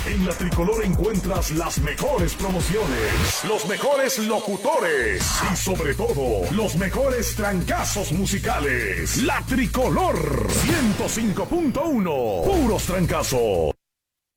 En la Tricolor encuentras las mejores promociones, los mejores locutores y sobre todo, los mejores trancazos musicales. La Tricolor 105.1, puros trancazos.